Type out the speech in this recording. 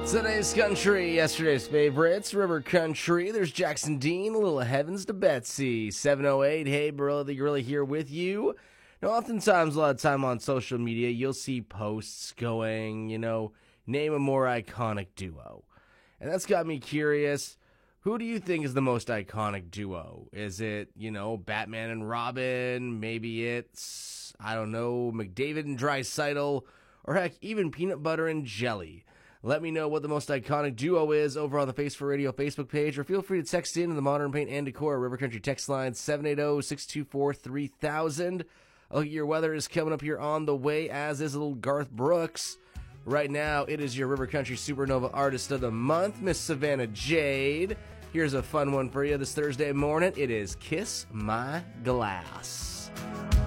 Today's country, yesterday's favorites, River Country. There's Jackson Dean, Little Heavens to Betsy. 708, hey, brother, really here with you. Now, oftentimes, a lot of time on social media, you'll see posts going, name a more iconic duo. And that's got me curious. Who do you think is the most iconic duo? Is it, Batman and Robin? Maybe it's, McDavid and Draisaitl? Or heck, even Peanut Butter and Jelly? Let me know what the most iconic duo is over on the Face for Radio Facebook page, or feel free to text in to the Modern Paint and Decor River Country text line 780-624-3000. A look at your weather is coming up here on the way, as is little Garth Brooks. Right now, it is your River Country Supernova Artist of the Month, Miss Savannah Jade. Here's a fun one for you this Thursday morning. It is Kiss My Glass.